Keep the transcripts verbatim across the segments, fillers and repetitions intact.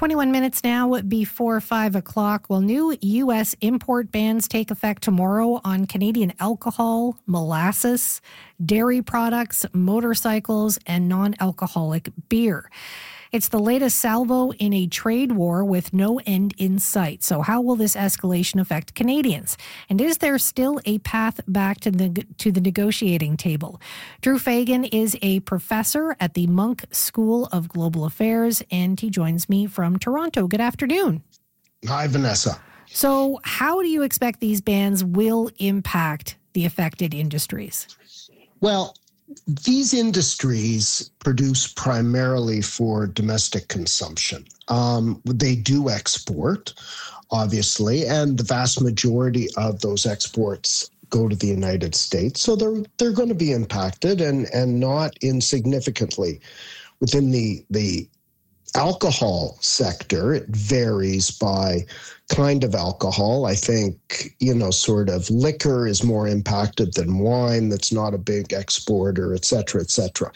twenty-one minutes now before five o'clock. Well, new U S import bans take effect tomorrow on Canadian alcohol, molasses, dairy products, motorcycles, and non-alcoholic beer. It's the latest salvo in a trade war with no end in sight. So how will this escalation affect Canadians? And is there still a path back to the, to the negotiating table? Drew Fagan is a professor at the Munk School of Global Affairs, and he joins me from Toronto. Good afternoon. Hi, Vanessa. So how do you expect these bans will impact the affected industries? Well, these industries produce primarily for domestic consumption. Um, they do export, obviously, and the vast majority of those exports go to the United States. So they're they're going to be impacted, and and not insignificantly. Within the the alcohol sector, it varies by kind of alcohol. I think, you know, sort of liquor is more impacted than wine. That's not a big exporter, et cetera, et cetera.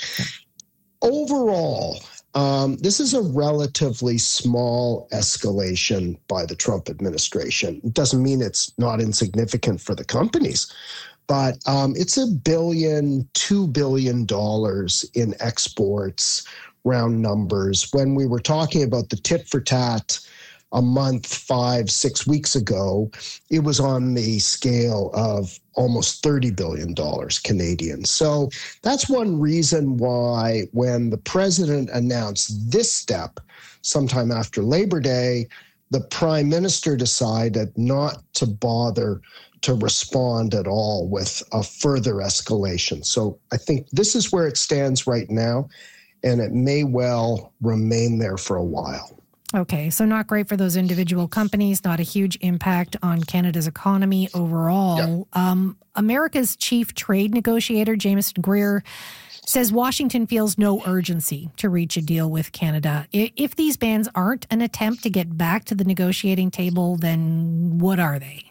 Overall, um, this is a relatively small escalation by the Trump administration. It doesn't mean it's not insignificant for the companies, but um, it's a billion, two billion dollars in exports, round numbers. When we were talking about the tit for tat a month, five, six weeks ago, it was on the scale of almost thirty billion dollars Canadian. So that's one reason why when the president announced this step sometime after Labor Day, the prime minister decided not to bother to respond at all with a further escalation. So I think this is where it stands right now, and it may well remain there for a while. Okay, so not great for those individual companies, not a huge impact on Canada's economy overall. Yeah. Um, America's chief trade negotiator, Jamieson Greer, says Washington feels no urgency to reach a deal with Canada. If these bans aren't an attempt to get back to the negotiating table, then what are they?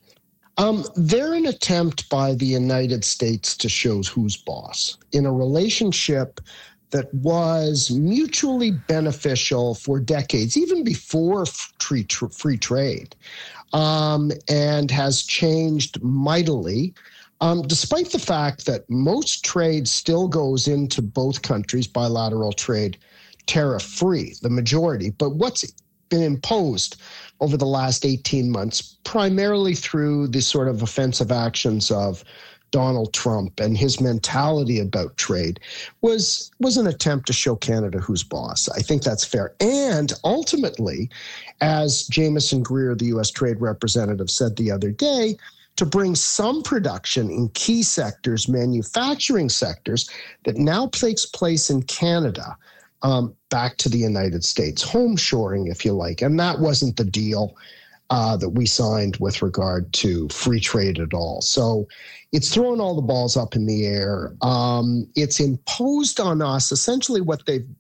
Um, they're an attempt by the United States to show who's boss in a relationship that was mutually beneficial for decades, even before free, free trade, um, and has changed mightily, um, despite the fact that most trade still goes into both countries, bilateral trade, tariff-free, the majority. But what's been imposed over the last eighteen months, primarily through the sort of offensive actions of Donald Trump and his mentality about trade, was was an attempt to show Canada who's boss. I think that's fair. And ultimately, as Jamieson Greer, the U S Trade Representative, said the other day, to bring some production in key sectors, manufacturing sectors, that now takes place in Canada, um, back to the United States, home shoring, if you like. And that wasn't the deal Uh, that we signed with regard to free trade at all. So it's thrown all the balls up in the air. Um, it's imposed on us essentially what they've